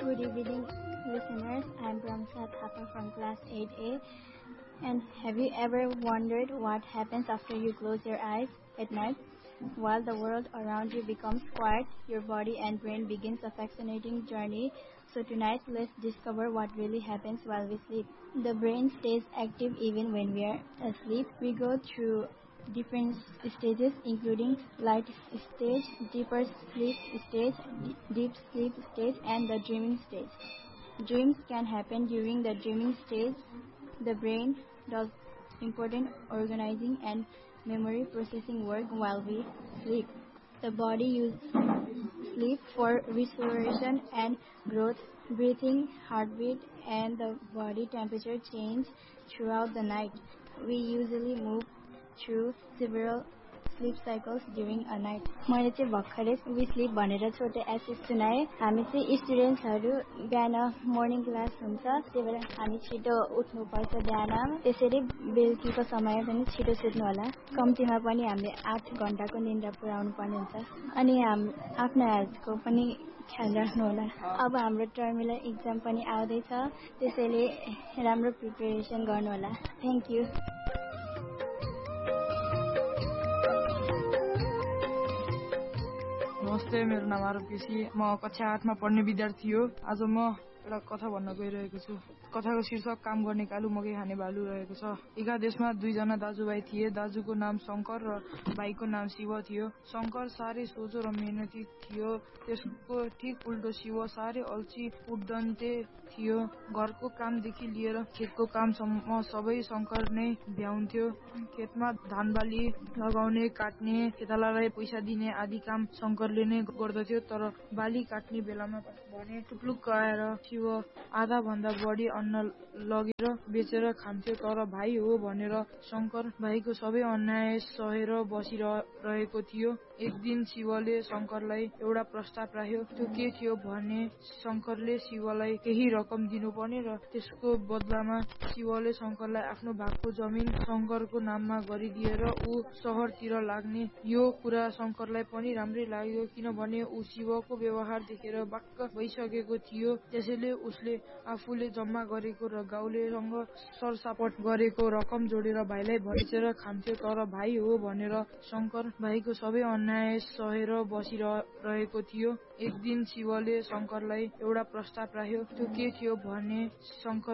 Good evening, listeners. I'm Pramsa Thapa from class 8A. And have you ever wondered what happens after you close your eyes at night? While the world around you becomes quiet, your body and brain begins a fascinating journey. So tonight, let's discover what really happens while we sleep. The brain stays active even when we are asleep. We go through different stages including light stage, deeper sleep stage, deep sleep stage, and the dreaming stage. Dreams can happen during the dreaming stage. The brain does important organizing and memory processing work while we sleep. The body uses sleep for restoration and growth. Breathing, heartbeat, and the body temperature change throughout the night. We usually move through several sleep cycles during a night. मैले चाहिँ भर्खरै we sleep भनेर छोटे assess सुनाएँ. हामी चाहिँ स्टुडेन्ट्सहरू बिहान morning class हुन्छ, त्यही भएर हामी छिटो उठ्नुपर्छ बिहान. त्यसरी बेलुकीको समय पनि छिटो सुत्नु होला. कम्तीमा पनि हामीले 8 घण्टाको निद्रा पुर्याउनु पर्ने हुन्छ. अनि आफ्नो हेल्थको पनि ख्याल राख्नु होला. अब हाम्रो टर्मिनल एक्जाम पनि आउँदैछ, त्यसैले राम्रो प्रिपरेसन गर्नु होला. Thank you. नमस्ते, मेरो नाम आरव केसी. म कक्षा 8 मा पढ्ने विद्यार्थी हो. आज म एउटा कथा भन्न गइरहेको छु. कथाको शीर्षक काम गर्ने कालु मकै खाने भालु रहेको छ. एका देशमा 2 जना दाजुभाइ थिए. दाजुको नाम शंकर र भाइको नाम शिव थियो. शंकर साह्रै सोझो र मेहनती थियो. त्यसको ठीक उल्टो शिव साह्रै अल्छी उद्दण्डे थियो. घरको कामदेखि लिएर खेतको कामसम्म सबै शंकर नै भ्याउँथ्यो. खेतमा धानबाली लगाउने, काट्ने, खेतालालाई पैसा दिने आदि काम शंकरले नै गर्दथ्यो. तर बाली काट्ने बेलामा भने टुप्लुक्क आएर शिव आधा भन्दा बढी अन्न लगेर बेचेर खान्थ्यो. तर भाइ हो भनेर शंकर भाइको सबै अन्याय सहेर बसिरहेको थियो. एक दिन शिवले शंकरलाई एउटा प्रस्ताव राख्यो. त्यो के थियो भने शंकरले शिवलाई केही रकम दिनुपर्ने र त्यसको बदलामा शिवले शंकरलाई आफ्नो भागको जमिन शंकरको नाममा गरिदिएर ऊ शहरतिर लाग्ने. यो कुरा शंकरलाई पनि राम्रै लाग्यो, किनभने ऊ शिवको व्यवहार देखेर वाक्क भइसकेको थियो. त्यसैले उसले आफूले जम्मा गरेको र गाउँलेसँग सरसापट गरेको रकम जोडेर भाइलाई बेचेर खान्थ्यो. तर भाइ हो भनेर शंकर भाइको सबै अन्याय सहेर बसिरहेको थियो. एक दिन शिवले शंकरलाई एउटा प्रस्ताव राख्यो. त्यो के थियो भने शंकर